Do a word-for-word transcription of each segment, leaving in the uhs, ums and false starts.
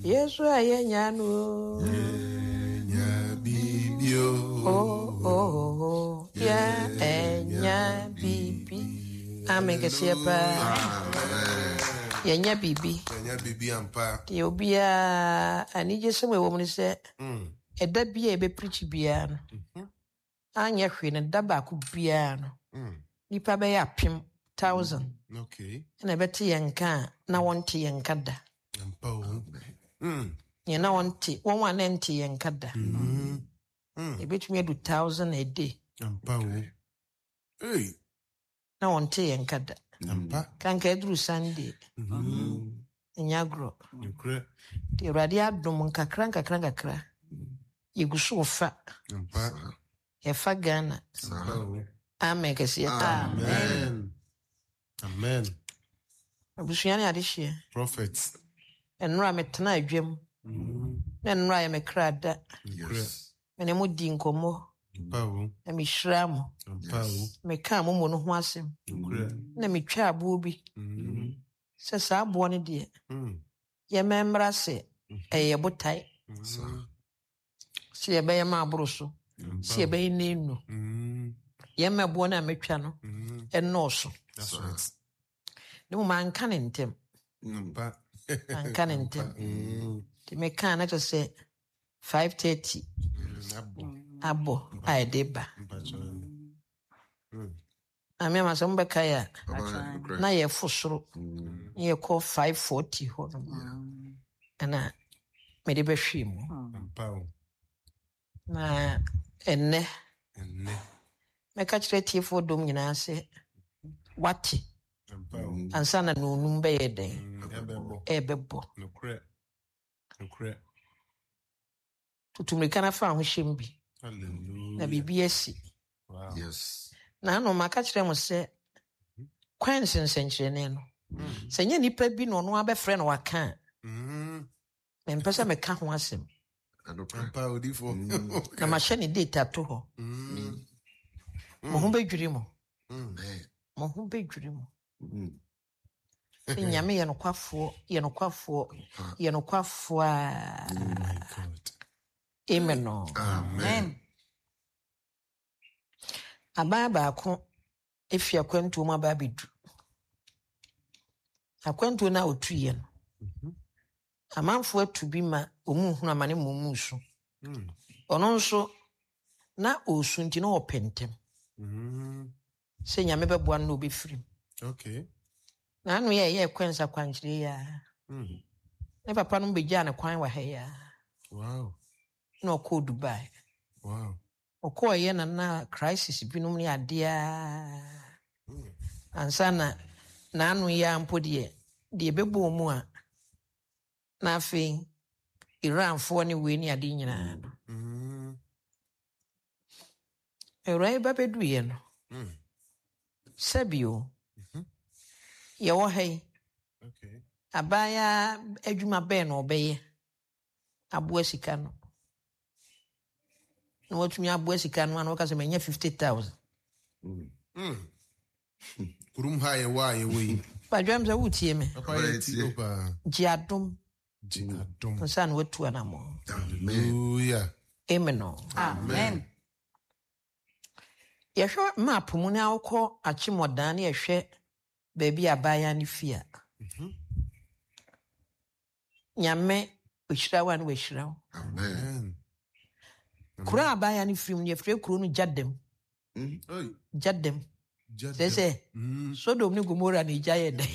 Yesu ayenya no. Enya bibio. Oh oh oh. Yeah, enya bibi. Amen kesiapa. Yenya bibi. Yenya bibi ampa. Ti obia ani jesem we wo mu se. Mm. Eda bia e be preach bia no. Mhm. Anya hwe ne da ba ku bia no. Mm. Nipa be ya pim thousand. Okay. Na beti yenka na wonte yenka da. Ampa o. Mm. Ye na wonte won wa na nte yenka da. Mm. Mm. E betumi do thousand a day. Ampa o. Hey. Na wonte yenka da. Ampa. Kanka edru Sunday. Mhm. Nyagro. Nkre. Ti radio adom nkakra nkakra nkakra. Yegusu ofa. Ampa. Efa Ghana. Ampa o. Amen kesi. Amen. Amen. Abusuani adehye. Prophets. Enra metena adwam. Mhm. Na enra ya mekra da. Yes. Mene mo di nkomo. Ampa o. Na mehira mo. Ampa o. Meka mo mo no ho asem. Nkre. Na metwa abo bi. Mhm. Se sa abo ne de. Mm. Ye memra se eye botai. Mhm. Se ye be ye ma aboro so. Se ye be ye nenu. Mhm. Ye mebo na metwa no. Mhm. Enoso. That's right. Ne mo man kan ntem. Ampa. Anka ne ntem. Mm. Ti meka na to say five thirty Abo. abo ai deba. Ampa chon. Mm. Ami ma so mbeka ya Baba, na ye fosoro. Ye call five forty ho no. Ana me de behwe mu. Ampa o. Na enne Enne. meka kire tiefo dom nyina se wati Ampa o. ansa na no num be ye den. Ebebo. Ebebo. Nkre. Nkre. Tutumrika na fa ho hyembi. Hallelujah. Na bibi asi. Wow. yes. Na no maka kire mo se kwan sensenkyerene no. Senya nipa bi no no abefre no waka. Mhm. Me mpesa meka ho asem. Ampa odifo. Na ma hye ne data to ho. Mhm. Mo ho bedwiri mo. Mm. Mo ho bedwiri mo. Mm. Nyame ye no kwafo, ye no kwafo, ye no kwafo a. Oh my God. Amen no. Amen. Ababa ako efi akwantu mu aba bedu. Akwantu na otuye no. Mhm. Amanfo atu bi ma omu hunu amane momu so. Mm. Ono nso na osu nti na opentem. Mhm. Se nyame beboa no obefiri. Okay. Na anu ye ye kwensa kwankyire ya. Mm. Ne papa no begya ne kwan wa ha ya. Wow. Na okọ Dubai. Wow. Okọ ye na na crisis binom ne ade a. Ansa na na anu ya mpo de de bebo mu a. Na afi Iran fo ne we ni ade nyina no. Mhm. Ewrai ba bedu ye no. Mm. Sabio. Ye wo hai Okay. abaya adwuma be no obeye. Abo asika no. Na watumi abo asika no na waka se menya fifty thousand. Mm. Kurum ha ye wa ye we. Ba dwam se wutie me. Papa ye ti opa. Jiadom Jadom. nsan watu anamo. Amen. Hallelujah. Amen. Amen. Yehwe map mu na akọ achimodan na yehwe baby abaya ne fia. Mhm. Nyame ohira wan we hira. Amen. Amen. Kura abaya ne film ne fre kuro no jadem. Mm. Oi. Jadem. Jadom. Say say Mm. Sodom ni Gomorrah ni jaye den.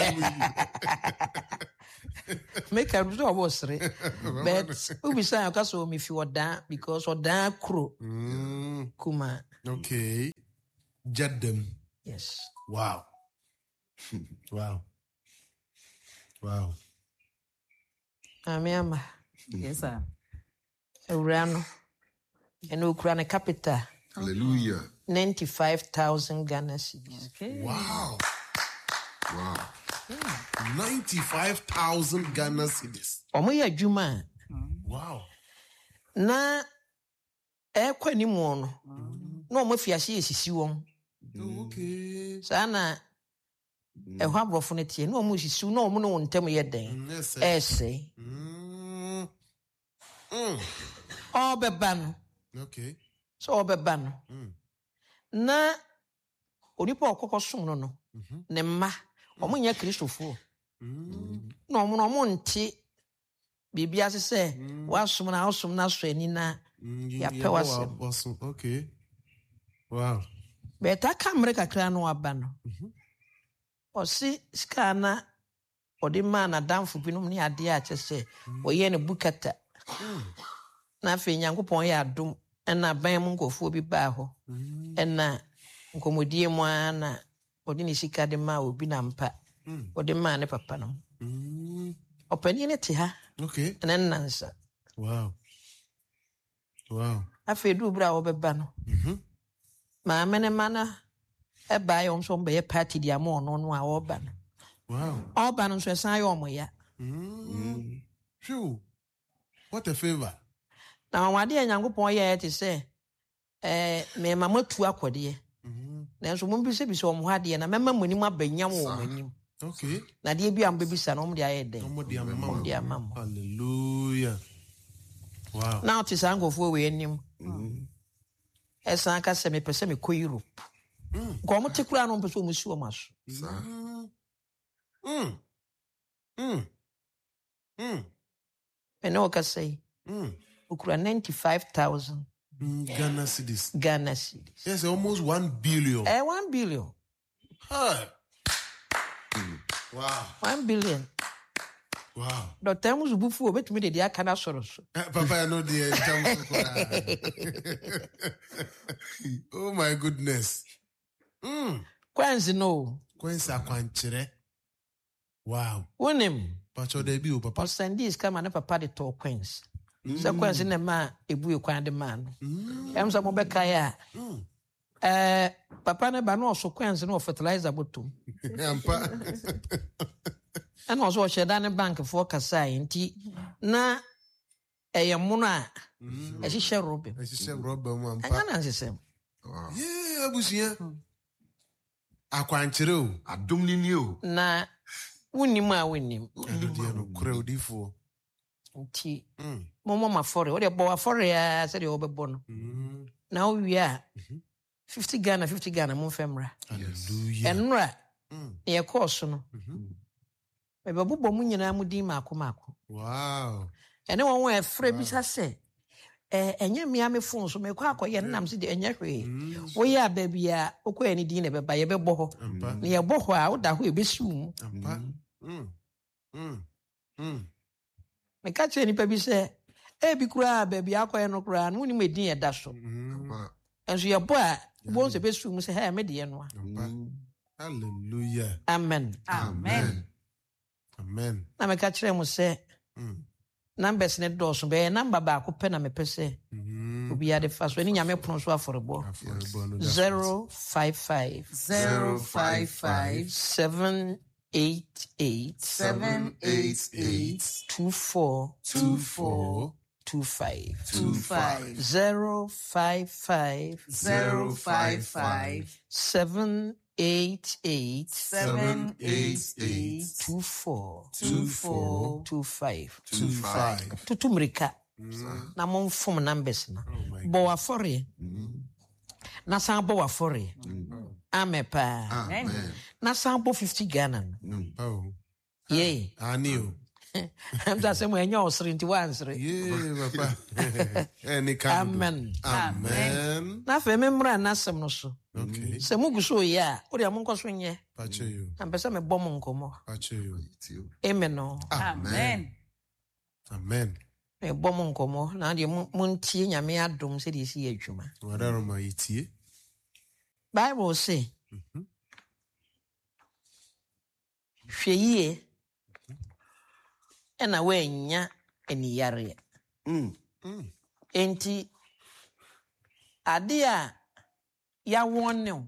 Make am so obosre. But ubisa ka so me fi odan because odan kuro Mm. kuma. Okay. Jadom. Yes. Wow. Wow. Wow. Amiama. Yes, sir. Urano. And Ukraine capital Hallelujah. ninety-five thousand Ghana cedis. Okay. Wow. Wow. ninety-five thousand Ghana cedis. Omo ya adwuma Wow. na e kwani mu no. Na omo fiase esisi won. Okay. Sana e hwa brofo ne tie na omo sisi na omo no ntem ye den. Yes. Ese. Mm. Mm. All bebano. Okay. So all bebano. Mm. Na onipa okoko som no no. Mhm. Ne ma. Omo nya Kristofo. Mm. No omo no omo nti bibia se se wasom na wasom na so ani na ya pe wasem. Awesome. Okay. Wow. Beta kamre kakra no aba no. Osi ska na odi ma na damfo binom ne ade a kyese oye ne bukata. Na fe Nyankopon ya adom na ban mu nkofo bi ba ho. Na nkomodie mu ana odi ne sika de ma obi na mpa. Odi ma ne papa no. Mm. Opani ne te ha. Okay. Na nansa. Wow. Wow. Afe du bra obeba no. Mhm. Ma mene mana e ba yo nso mbe party dia mo no no a oba no. Wow. Oba no nso san yo mo ya. Mm. Phew. What a favor. Na wade Nyankopon ye te se eh me mama tu akode. Mhm. Na nso mo bi se bi se o mo hade na mema mani mu abanyam wo manim. Okay. Na de bi am be bisa no mo de aye den. Omo di Mo amam. de amam. Hallelujah. Wow. Na o te san nkofo we anim. Esa aka se me pese me ko Europe. Mm. Ko mo te kura no pese o mo si o maso. Mm. Mm. Mm. Mm. Ene o ka say Mm. ukura ninety-five thousand Mm. Ghana cedis. Ghana cedis. Yes, almost one billion. Eh one billion. Hi. Wow. one billion. Wow. Doctor Musu bufu obetumi de dia kana soro so. Eh, Papa, I know the Oh my goodness. Mm. Kwanzi no. Kwensa kwanchere. Wow. Wonim. Pacho debi o papa. Osandis kama na papa de to Queens. Se Queens ne ma ebu e kwan de man. Em so mo be kai a. Eh papa ne ba no so Queens no fertilizer botum. Ampa. And also sheda ne bank for kasai nti na eye mono a e hihye robe. I say rubber mu ampa. Anga na nsesem. Wow. Yeah, abusia. Akwanchere o. Adom ni ni o. Na wonim a wonim. Ado dia no kure odifo. Nti Mm. momo mafore. O de bo afore ya se de obebo no. Mm. Na o wi a fifty Ghana fifty Ghana mo femra. Hallelujah. Enra Mm. ye course no. Ebe bobbo mu nyina mu din maako maako. Wow. Ene won won efre bi sa se eh enye mia me phone so me kwa akoye nam se de enye hwe. Wo ya ba bia okoye ni din na beba ye bebo ho. Ampa. Na ye bo ho a wo da ho e besu. Ampa. Mm. Mm. Mm. Me ka che ni pa bi se e bi kura ba bia akoye no kura no ni me din ye da so. Mm. Ba. Enso ye bo a bo se besu mu se ha me de ye no a. Ampa. Hallelujah. Amen. Amen. Amen. Na me ka chere mu se Mm. numbers ne do so be number ba ko pe na me pese. Mm. Obi ya de fa so ni nyame pono so aforebo. Afọrọbọ no da. zero five five Zero five five seven eight eight seven eight eight two four two four two five two five zero five five zero five five seven eight eight seven eight eight two four two four two five. Two five. Tutu mrika na mo mfom numbers na Oh my bo afore na san bo afore amepa Amen. na san bo fifty Ghana no. Mm. Oh. Ye Ani o. am da se mo enya osiri nti wansiri Yeah, papa. Any kind. amen Amen. na fe me mra na sem no so Okay. se mu guso ya o de mo nkoso nye Pacho you. am pese me bom nkomo Pacho you. Tio. amen no Amen. Amen. me bom nkomo na de mu ntie nyame adom se de si adwuma Wadaro ma yitie. Bible say hwɛ yie ɛna woanya aniyare Mm. Mm. enti ade a yɛawɔn ne wo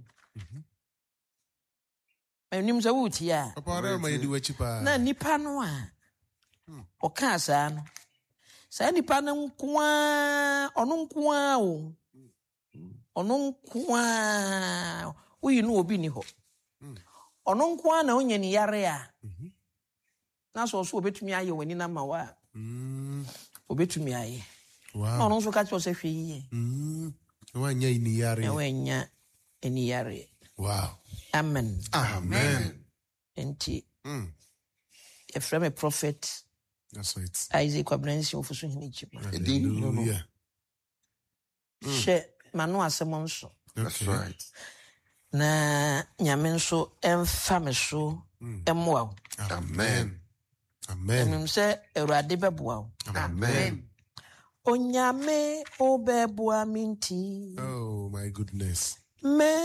anim sɛ wotie a Papa wadaro ma yedi wachi pa. na nipa no a ɔkaa saa no saa nipa no nko a ɔno nko a o ɔno nko a woyi no obi ni hɔ ɔno nko a na wonya ni yare a na so so obetumi ayɛ wani na ma wa Mm. obetumi ayɛ na Wow. ɔno nso ka kyerɛ sɛ hwɛ yie Mm. Wanya ini yare. na wanya aniyare. Wow. Amen. Amen. Nti Mm. yɛfrɛ me prophet That's right. Isaac Kwabnansi Ofusu Hene Chima. Hallelujah. Hwɛ m'ano asɛm nso That's Okay. right. na nyame nso ɛmfa me so ɛmmoa wo. Amen. Amen. Ɛnim sɛ Awurade bɛboa wo. Amen. Onyame wobɛboa me nti Oh my goodness. me